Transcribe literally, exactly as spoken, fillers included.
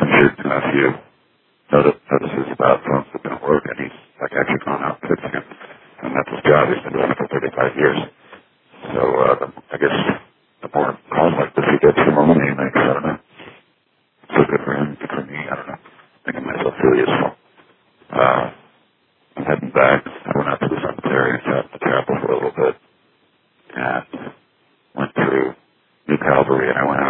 injured nephew notice, notices about phones that don't work, and he's like actually gone out fixing them. And that's his job. He's been doing it for thirty-five years. So uh, the, I guess the more calls like this he gets, the more money he makes. I don't know. So good for him, good for me. I don't know. Making myself feel useful. Uh, I'm heading back. I went out to the cemetery and sat in the chapel for a little bit, and went through New Calvary, and I went out